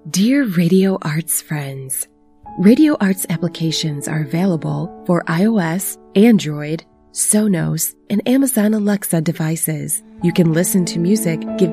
Dear Radio Arts friends, Radio Arts applications are available for iOS, Android, Sonos, and Amazon Alexa devices. You can listen to music, give